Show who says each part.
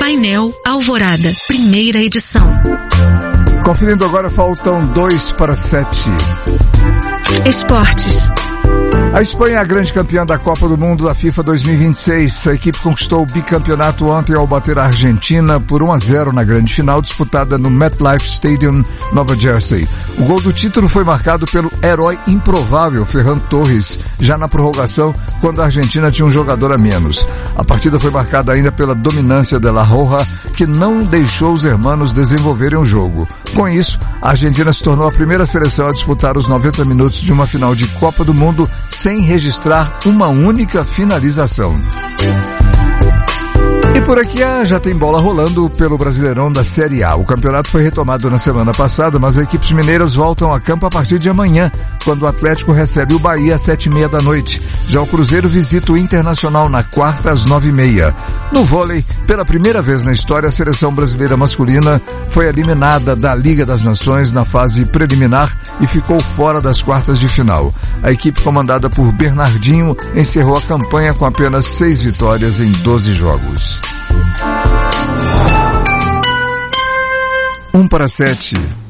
Speaker 1: Painel Alvorada, primeira edição.
Speaker 2: Conferindo agora, faltam 2:07.
Speaker 1: Esportes.
Speaker 2: A Espanha é a grande campeã da Copa do Mundo da FIFA 2026. A equipe conquistou o bicampeonato ontem ao bater a Argentina por 1-0 na grande final disputada no MetLife Stadium, Nova Jersey. O gol do título foi marcado pelo herói improvável Ferran Torres, já na prorrogação, quando a Argentina tinha um jogador a menos. A partida foi marcada ainda pela dominância de La Roja, que não deixou os hermanos desenvolverem o jogo. Com isso, a Argentina se tornou a primeira seleção a disputar os 90 minutos de uma final de Copa do Mundo sem registrar uma única finalização. E por aqui já tem bola rolando pelo Brasileirão da Série A. O campeonato foi retomado na semana passada, mas as equipes mineiras voltam a campo a partir de amanhã, quando o Atlético recebe o Bahia às 7:30 da noite. Já o Cruzeiro visita o Internacional na quarta às 9:30. No vôlei, pela primeira vez na história, a seleção brasileira masculina foi eliminada da Liga das Nações na fase preliminar e ficou fora das quartas de final. A equipe comandada por Bernardinho encerrou a campanha com apenas 6 vitórias em 12 jogos. 1:07.